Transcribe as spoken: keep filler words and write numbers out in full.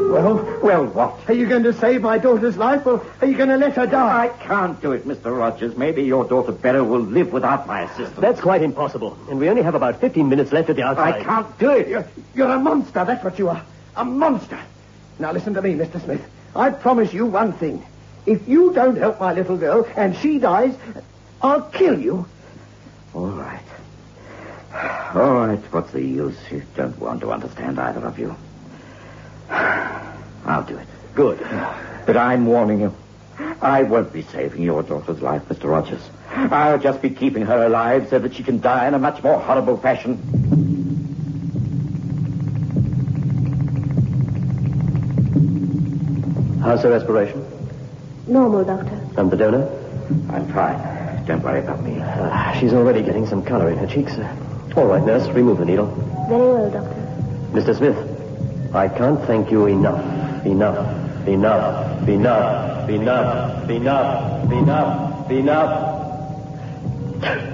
Well? Well, what? Are you going to save my daughter's life, or are you going to let her die? I can't do it, Mister Rogers. Maybe your daughter Bella will live without my assistance. That's quite impossible. And we only have about fifteen minutes left at the outside. I can't do it. You're, you're a monster, that's what you are. A monster. Now listen to me, Mister Smith. I promise you one thing. If you don't help my little girl and she dies, I'll kill you. All right. All right, what's the use? You don't want to understand, either of you. I'll do it. Good. But I'm warning you. I won't be saving your daughter's life, Mister Rogers. I'll just be keeping her alive so that she can die in a much more horrible fashion. How's her respiration? Normal, Doctor. And the donor? I'm fine. Don't worry about me. Uh, she's already getting some color in her cheeks. Uh, all right, nurse, remove the needle. Very well, Doctor. Mister Smith, I can't thank you enough. Enough. Enough. Enough. Enough. Enough. Enough. Enough.